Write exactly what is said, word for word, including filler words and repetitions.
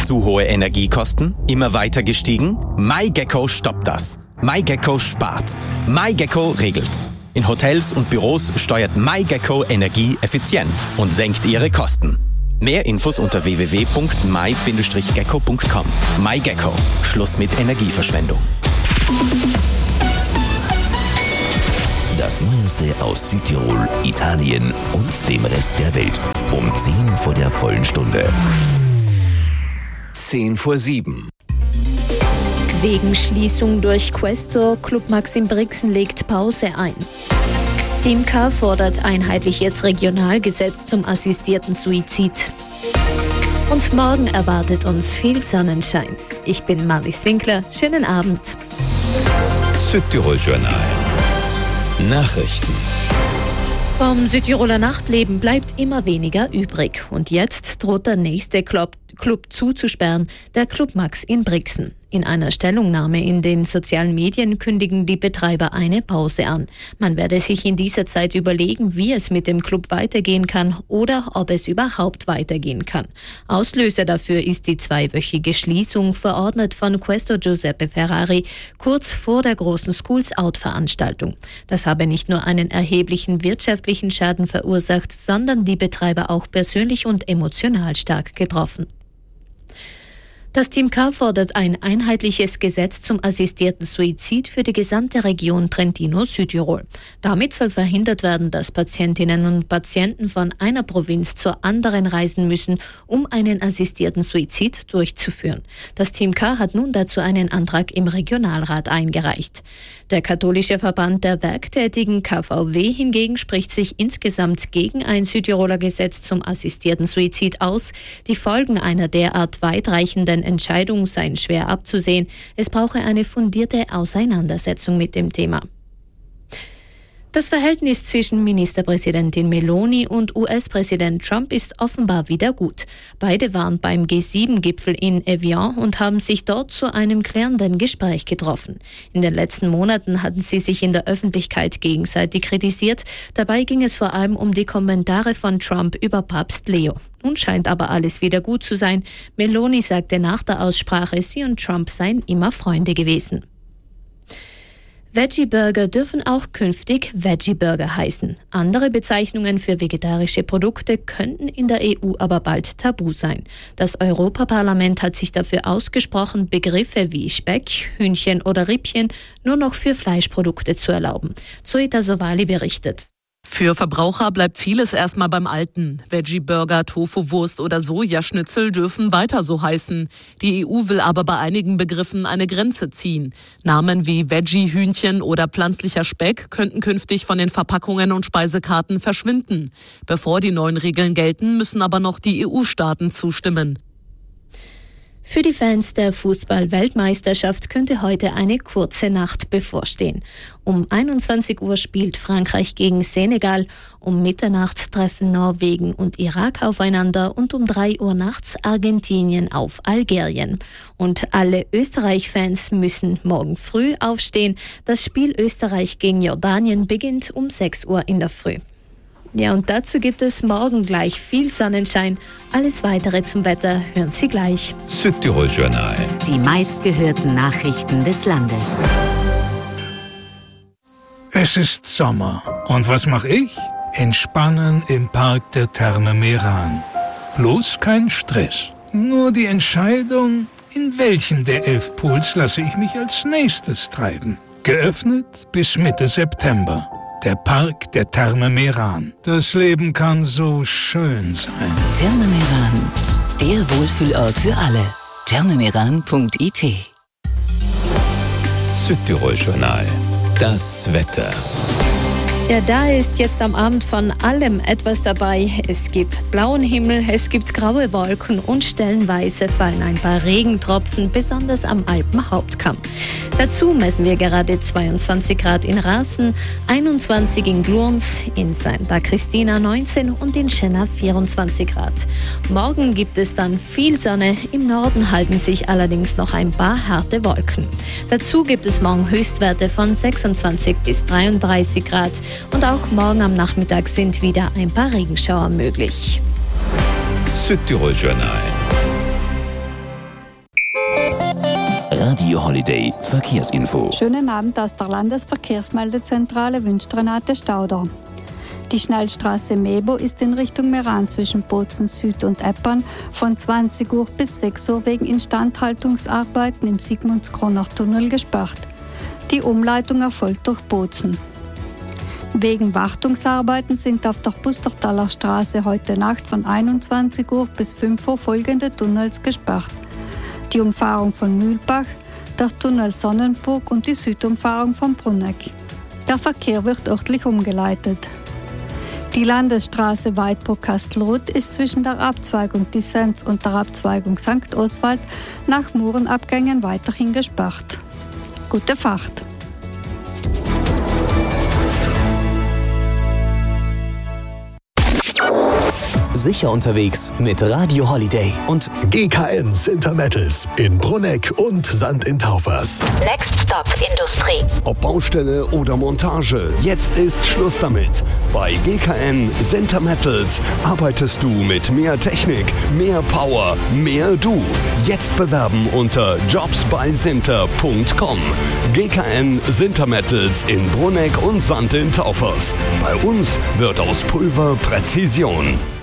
Zu hohe Energiekosten? Immer weiter gestiegen? MyGecko stoppt das. MyGecko spart. MyGecko regelt. In Hotels und Büros steuert MyGecko Energie effizient und senkt ihre Kosten. Mehr Infos unter w w w punkt my Bindestrich gecko punkt com. MyGecko. Schluss mit Energieverschwendung. Das Neueste aus Südtirol, Italien und dem Rest der Welt. Um zehn vor der vollen Stunde. zehn vor sieben. Wegen Schließung durch Questor, Club Max in Brixen legt Pause ein. Team K fordert einheitliches Regionalgesetz zum assistierten Suizid. Und morgen erwartet uns viel Sonnenschein. Ich bin Marlies Winkler. Schönen Abend. Südtirol Journal. Nachrichten. Vom Südtiroler Nachtleben bleibt immer weniger übrig. Und jetzt droht der nächste Club, Club zuzusperren, der Club Max in Brixen. In einer Stellungnahme in den sozialen Medien kündigen die Betreiber eine Pause an. Man werde sich in dieser Zeit überlegen, wie es mit dem Club weitergehen kann oder ob es überhaupt weitergehen kann. Auslöser dafür ist die zweiwöchige Schließung, verordnet von Questor Giuseppe Ferrari, kurz vor der großen Schools-Out-Veranstaltung. Das habe nicht nur einen erheblichen wirtschaftlichen Schaden verursacht, sondern die Betreiber auch persönlich und emotional stark getroffen. Das Team K fordert ein einheitliches Gesetz zum assistierten Suizid für die gesamte Region Trentino-Südtirol. Damit soll verhindert werden, dass Patientinnen und Patienten von einer Provinz zur anderen reisen müssen, um einen assistierten Suizid durchzuführen. Das Team K hat nun dazu einen Antrag im Regionalrat eingereicht. Der katholische Verband der Werktätigen K V W hingegen spricht sich insgesamt gegen ein Südtiroler Gesetz zum assistierten Suizid aus. Die Folgen einer derart weitreichenden Entscheidung seien schwer abzusehen. Es brauche eine fundierte Auseinandersetzung mit dem Thema. Das Verhältnis zwischen Ministerpräsidentin Meloni und U S-Präsident Trump ist offenbar wieder gut. Beide waren beim G sieben Gipfel in Evian und haben sich dort zu einem klärenden Gespräch getroffen. In den letzten Monaten hatten sie sich in der Öffentlichkeit gegenseitig kritisiert. Dabei ging es vor allem um die Kommentare von Trump über Papst Leo. Nun scheint aber alles wieder gut zu sein. Meloni sagte nach der Aussprache, sie und Trump seien immer Freunde gewesen. Veggie-Burger dürfen auch künftig Veggie-Burger heißen. Andere Bezeichnungen für vegetarische Produkte könnten in der E U aber bald tabu sein. Das Europaparlament hat sich dafür ausgesprochen, Begriffe wie Speck, Hühnchen oder Rippchen nur noch für Fleischprodukte zu erlauben. Zoita Sovali berichtet. Für Verbraucher bleibt vieles erstmal beim Alten. Veggie-Burger, Tofu-Wurst oder Sojaschnitzel dürfen weiter so heißen. Die E U will aber bei einigen Begriffen eine Grenze ziehen. Namen wie Veggie-Hühnchen oder pflanzlicher Speck könnten künftig von den Verpackungen und Speisekarten verschwinden. Bevor die neuen Regeln gelten, müssen aber noch die E U-Staaten zustimmen. Für die Fans der Fußball-Weltmeisterschaft könnte heute eine kurze Nacht bevorstehen. Um einundzwanzig Uhr spielt Frankreich gegen Senegal, um Mitternacht treffen Norwegen und Irak aufeinander und um drei Uhr nachts Argentinien auf Algerien. Und alle Österreich-Fans müssen morgen früh aufstehen. Das Spiel Österreich gegen Jordanien beginnt um sechs Uhr in der Früh. Ja, und dazu gibt es morgen gleich viel Sonnenschein. Alles Weitere zum Wetter hören Sie gleich. Südtirol Journal. Die meistgehörten Nachrichten des Landes. Es ist Sommer. Und was mache ich? Entspannen im Park der Therme Meran. Bloß kein Stress. Nur die Entscheidung, in welchen der elf Pools lasse ich mich als nächstes treiben. Geöffnet bis Mitte September. Der Park der Therme Meran. Das Leben kann so schön sein. Therme Meran, der Wohlfühlort für alle. thermemeran punkt I T. Südtirol Journal. Das Wetter. Ja, da ist jetzt am Abend von allem etwas dabei. Es gibt blauen Himmel, es gibt graue Wolken und stellenweise fallen ein paar Regentropfen, besonders am Alpenhauptkamm. Dazu messen wir gerade zweiundzwanzig Grad in Rasen, einundzwanzig in Glurns, in Santa Cristina neunzehn und in Schenna vierundzwanzig Grad. Morgen gibt es dann viel Sonne, im Norden halten sich allerdings noch ein paar harte Wolken. Dazu gibt es morgen Höchstwerte von sechsundzwanzig bis dreiunddreißig Grad. Und auch morgen am Nachmittag sind wieder ein paar Regenschauer möglich. Südtirol Journal. Radio Holiday Verkehrsinfo. Schönen Abend aus der Landesverkehrsmeldezentrale wünscht Renate Stauder. Die Schnellstraße Mebo ist in Richtung Meran zwischen Bozen Süd und Eppern von zwanzig Uhr bis sechs Uhr wegen Instandhaltungsarbeiten im Sigmundskronach-Tunnel gesperrt. Die Umleitung erfolgt durch Bozen. Wegen Wartungsarbeiten sind auf der Pustertaler Straße heute Nacht von einundzwanzig Uhr bis fünf Uhr folgende Tunnels gesperrt. Die Umfahrung von Mühlbach, der Tunnel Sonnenburg und die Südumfahrung von Brunegg. Der Verkehr wird örtlich umgeleitet. Die Landesstraße Weidbruck-Kastelruth ist zwischen der Abzweigung Dissenz und der Abzweigung Sankt Oswald nach Murenabgängen weiterhin gesperrt. Gute Fahrt! Sicher unterwegs mit Radio Holiday und G K N Sintermettels in Brunegg und Sand in Taufers. Next Stop Industrie. Ob Baustelle oder Montage, jetzt ist Schluss damit. Bei G K N Sintermettels arbeitest du mit mehr Technik, mehr Power, mehr du. Jetzt bewerben unter jobs bei sinter punkt com. G K N Sintermettels in Brunegg und Sand in Taufers. Bei uns wird aus Pulver Präzision.